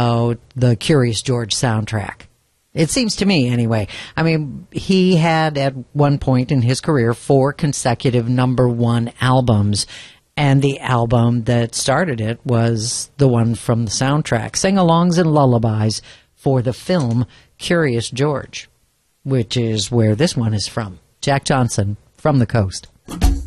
about the Curious George soundtrack. It seems to me, anyway. I mean, he had at one point in his career 4 consecutive #1 albums, and the album that started it was the one from the soundtrack, Sing-Alongs and Lullabies for the film Curious George, which is where this one is from. Jack Johnson, From the Coast.